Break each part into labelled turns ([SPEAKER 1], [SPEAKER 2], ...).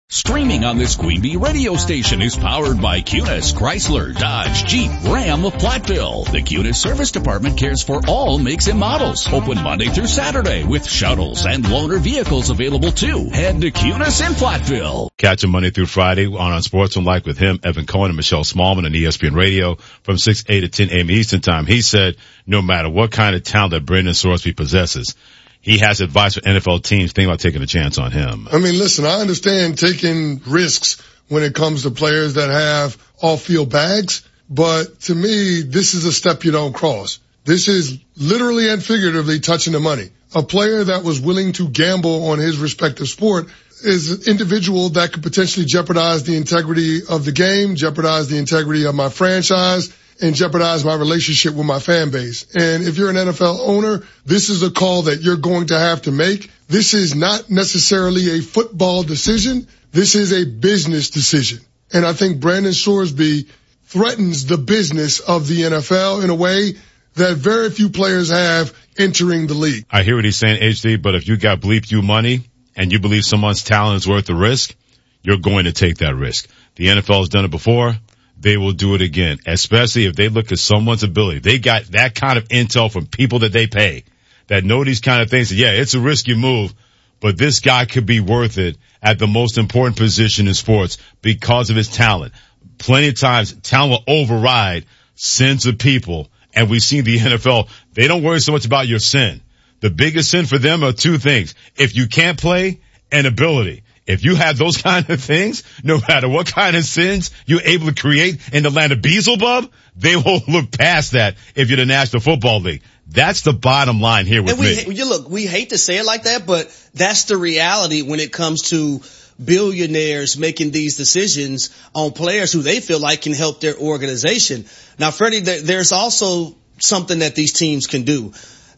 [SPEAKER 1] Streaming on this Queen Bee radio station is powered by Cunis, Chrysler, Dodge, Jeep, Ram of Platteville. The Cunis Service Department cares for all makes and models. Open Monday through Saturday with shuttles and loaner vehicles available too. Head to Cunis in Platteville.
[SPEAKER 2] Catch him Monday through Friday on Sportsmanlike with him, Evan Cohen, and Michelle Smallman on ESPN Radio from 6, 8 to 10 a.m. Eastern Time. He said no matter what kind of talent that Brendan Sorsby possesses, he has advice for NFL teams thinking about taking a chance on him.
[SPEAKER 3] I mean, listen, I understand taking risks when it comes to players that have off-field bags, but to me, this is a step you don't cross. This is literally and figuratively touching the money. A player that was willing to gamble on his respective sport is an individual that could potentially jeopardize the integrity of the game, jeopardize the integrity of my franchise, and jeopardize my relationship with my fan base. And if you're an NFL owner, this is a call that you're going to have to make. This is not necessarily a football decision. This is a business decision. And I think Brandon Sorsby threatens the business of the NFL in a way that very few players have entering the league.
[SPEAKER 2] I hear what he's saying, HD, but if you got bleep you money and you believe someone's talent is worth the risk, you're going to take that risk. The NFL has done it before. They will do it again, especially if they look at someone's ability. They got that kind of intel from people that they pay that know these kind of things. Yeah, it's a risky move, but this guy could be worth it at the most important position in sports because of his talent. Plenty of times, talent will override sins of people, and we've seen the NFL, they don't worry so much about your sin. The biggest sin for them are two things. If you can't play, and ability. If you have those kind of things, no matter what kind of sins you're able to create in the land of Beelzebub, they will look past that if you're the National Football League. That's the bottom line here with me.
[SPEAKER 4] We hate to say it like that, but that's the reality when it comes to billionaires making these decisions on players who they feel like can help their organization. Now, Freddie, there's also something that these teams can do.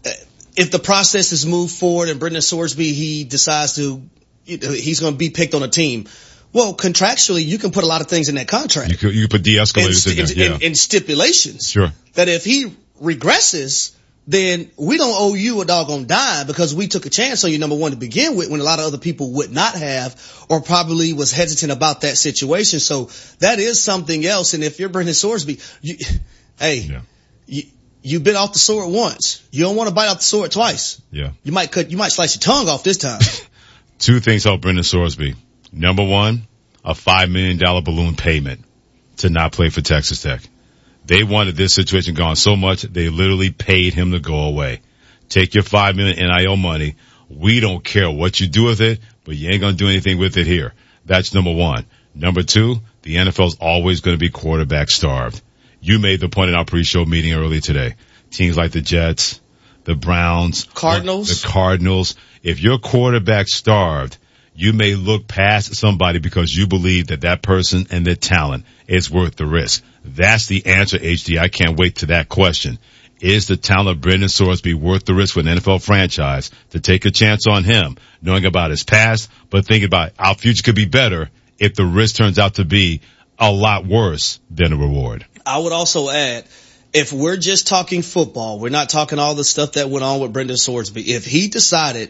[SPEAKER 4] If the process is moved forward and Brendan Sorsby, he decides he's going to be picked on a team. Well, contractually, you can put a lot of things in that contract.
[SPEAKER 2] You can put de-escalators in there.
[SPEAKER 4] And stipulations.
[SPEAKER 2] Sure.
[SPEAKER 4] That if he regresses, then we don't owe you a doggone dime because we took a chance on you, number one, to begin with, when a lot of other people would not have or probably was hesitant about that situation. So that is something else. And if you're Brendan Sorsby, you bit off the sword once. You don't want to bite off the sword twice.
[SPEAKER 2] Yeah.
[SPEAKER 4] You might slice your tongue off this time.
[SPEAKER 2] Two things help Brendan Sorsby. Number one, a $5 million balloon payment to not play for Texas Tech. They wanted this situation gone so much, they literally paid him to go away. Take your $5 million NIL money. We don't care what you do with it, but you ain't going to do anything with it here. That's number one. Number two, the NFL's always going to be quarterback starved. You made the point in our pre-show meeting earlier today. Teams like the Jets, the Browns, the Cardinals. If you're quarterback starved, you may look past somebody because you believe that person and their talent is worth the risk. That's the answer, HD. I can't wait to that question. Is the talent of Brendan Sorsby worth the risk for an NFL franchise to take a chance on him, knowing about his past, but thinking about our future could be better if the risk turns out to be a lot worse than the reward?
[SPEAKER 4] I would also add, if we're just talking football, we're not talking all the stuff that went on with Brendan Sorsby. If he decided,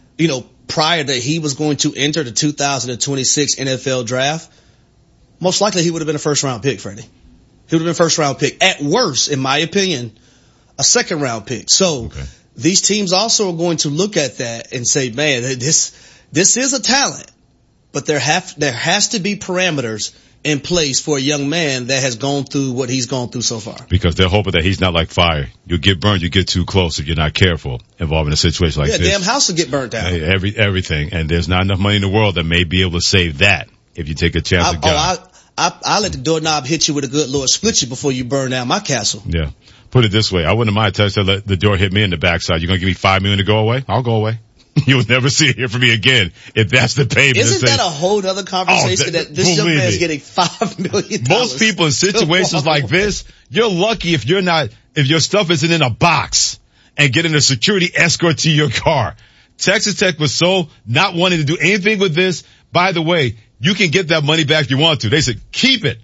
[SPEAKER 4] prior that he was going to enter the 2026 NFL draft, most likely he would have been a first-round pick, Freddie. He would have been a first-round pick. At worst, in my opinion, a second-round pick. So These teams also are going to look at that and say, man, this is a talent, but there has to be parameters in place for a young man that has gone through what he's gone through so far.
[SPEAKER 2] Because they're hoping that he's not like fire. You'll get burned, you get too close if you're not careful involved in a situation like this.
[SPEAKER 4] Yeah, damn house will get burnt down.
[SPEAKER 2] Everything. And there's not enough money in the world that may be able to save that if you take a chance with God.
[SPEAKER 4] I let the doorknob hit you with a good Lord split you before you burn down my castle.
[SPEAKER 2] Yeah. Put it this way. I wouldn't mind touching let the door hit me in the backside. You're going to give me $5 million to go away? I'll go away. You'll never see it here from me again if that's the payment.
[SPEAKER 4] Isn't that a whole other conversation that this young man's getting $5 million?
[SPEAKER 2] Most people in situations like this, you're lucky if your stuff isn't in a box and getting a security escort to your car. Texas Tech was so not wanting to do anything with this. By the way, you can get that money back if you want to. They said, keep it.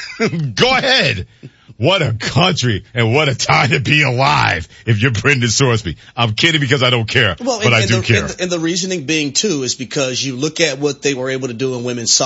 [SPEAKER 2] Go ahead. What a country and what a time to be alive if you're Brendan Sorsby. I'm kidding because I don't care, but I do care.
[SPEAKER 4] And the reasoning being, too, is because you look at what they were able to do in women's soccer.